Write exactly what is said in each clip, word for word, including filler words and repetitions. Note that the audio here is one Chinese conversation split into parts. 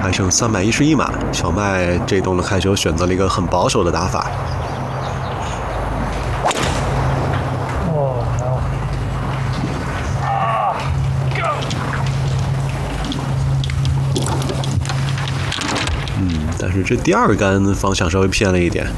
还剩三百一十一码，小麦这洞的开球选择了一个很保守的打法。 哦，啊 ，Go！ 嗯，但是这第二杆方向稍微偏了一点。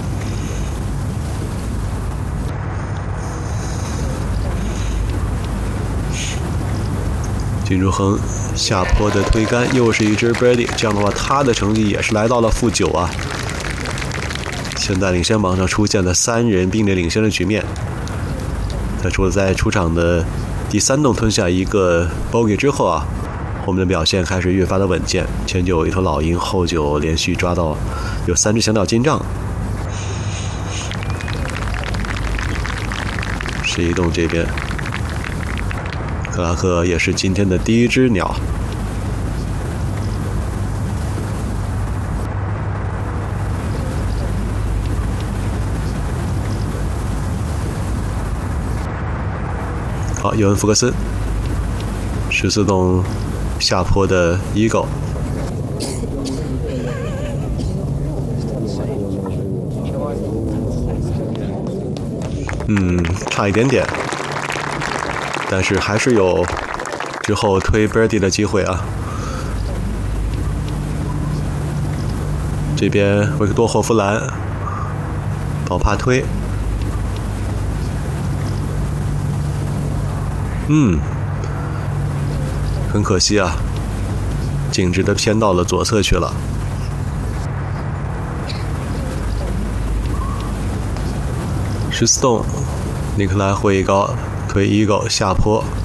金柱恒下坡的推杆，又是一支 birdie， 这样的话，他的成绩也是来到了负九啊。现在领先榜上出现了三人并列领先的局面。他除了在出场的第三洞吞下一个 bogey 之后啊，后面的表现开始越发的稳健。前九有一头老鹰，后九连续抓到有三只小鸟进账。十一洞这边。克拉克也是今天的第一只鸟。好，尤文福克斯，十四洞下坡的 Eagle。嗯，差一点点。但是还是有之后推 birdie 的机会啊。这边维克多·霍夫兰保帕推，嗯，很可惜啊，径直的偏到了左侧去了。十四洞，尼克莱·霍伊高推 Eagle 下坡，